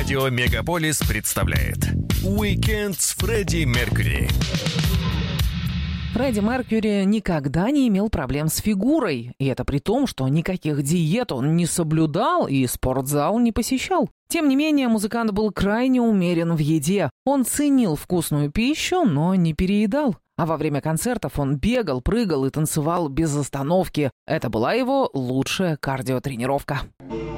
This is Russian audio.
Радио Мегаполис представляет «Уикенд с Фредди Меркьюри». Фредди Меркьюри никогда не имел проблем с фигурой. И это при том, что никаких диет он не соблюдал и спортзал не посещал. Тем не менее, музыкант был крайне умерен в еде. Он ценил вкусную пищу, но не переедал. А во время концертов он бегал, прыгал и танцевал без остановки. Это была его лучшая кардиотренировка.